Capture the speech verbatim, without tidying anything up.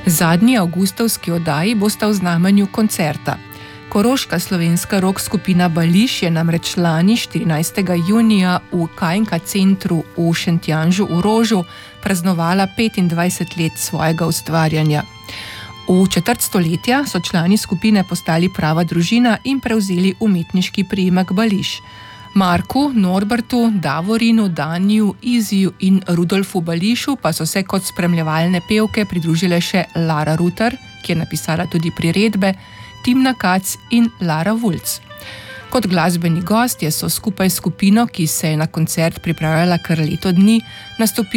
Zadnji avgustovski oddaji bosta v znamenju koncerta. Koroška slovenska rock skupina Bališ je namreč lani štirinajstega junija v K in K centru v Šentjanžu v Rožu praznovala petindvajset let svojega ustvarjanja. V četrt stoletja so člani skupine postali prava družina in prevzeli umetniški priimek Bališ. Marku, Norbertu, Davorinu, Daniju, Iziju in Rudolfu Bališu pa so se kot spremljevalne pevke pridružile še Lara Rutar, ki je napisala tudi priredbe, Timna Kac in Lara Vulc. Kot glasbeni gostje so skupaj s skupino, ki se je na koncert pripravljala kar leto dni, nastopili